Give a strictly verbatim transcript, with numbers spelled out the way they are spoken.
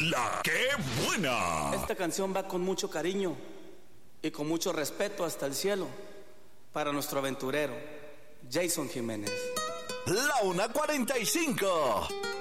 La que buena. Esta canción va con mucho cariño y con mucho respeto hasta el cielo para nuestro aventurero Jason Jiménez. La una cuarenta y cinco.